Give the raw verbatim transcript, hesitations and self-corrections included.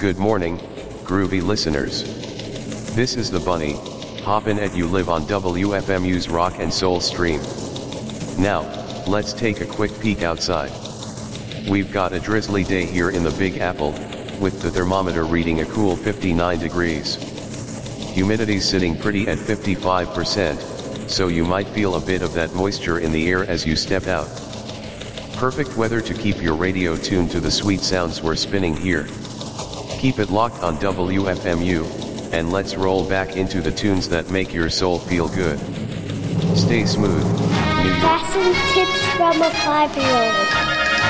Good morning, groovy listeners. This is the Bunny, hoppin' at you live on W F M U's Rock and Soul stream. Now, let's take a quick peek outside. We've got a drizzly day here in the Big Apple, with the thermometer reading a cool fifty-nine degrees. Humidity's sitting pretty at fifty-five percent, so you might feel a bit of that moisture in the air as you step out. Perfect weather to keep your radio tuned to the sweet sounds we're spinning here. Keep it locked on W F M U, and let's roll back into the tunes that make your soul feel good. Stay smooth, New York. Fashion tips from a five-year-old.